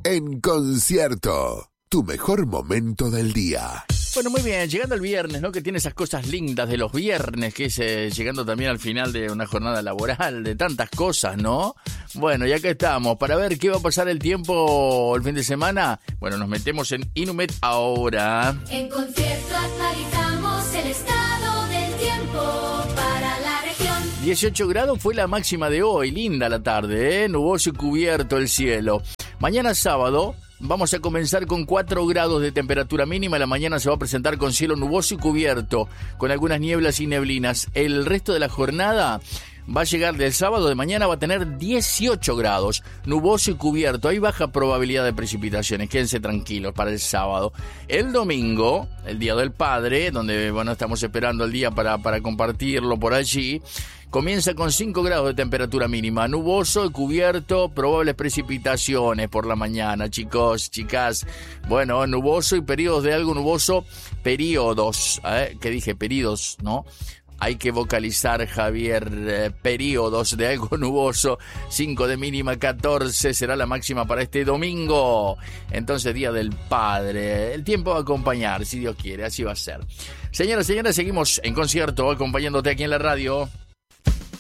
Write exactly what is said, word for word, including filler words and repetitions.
En concierto, tu mejor momento del día. Bueno, muy bien, llegando el viernes, ¿no? Que tiene esas cosas lindas de los viernes, que es eh, llegando también al final de una jornada laboral, de tantas cosas, ¿no? Bueno, y acá estamos, para ver qué va a pasar el tiempo el fin de semana. Bueno, nos metemos en Inumet ahora. En concierto actualizamos el estado del tiempo para la región. dieciocho grados fue la máxima de hoy, linda la tarde, ¿eh? Nuboso y cubierto el cielo. Mañana sábado vamos a comenzar con cuatro grados de temperatura mínima. La mañana se va a presentar con cielo nuboso y cubierto, con algunas nieblas y neblinas. El resto de la jornada va a llegar del sábado de mañana, va a tener dieciocho grados, nuboso y cubierto. Hay baja probabilidad de precipitaciones, quédense tranquilos para el sábado. El domingo, el Día del Padre, donde bueno estamos esperando el día para, para compartirlo por allí, comienza con cinco grados de temperatura mínima, nuboso y cubierto, probables precipitaciones por la mañana, chicos, chicas. Bueno, nuboso y periodos de algo nuboso, periodos, ¿eh? ¿Qué dije? Periodos, ¿no? Hay que vocalizar, Javier, eh, periodos de algo nuboso, cinco de mínima, catorce será la máxima para este domingo. Entonces, Día del Padre. El tiempo va a acompañar, si Dios quiere, así va a ser. Señoras y señores, seguimos en concierto, acompañándote aquí en la radio.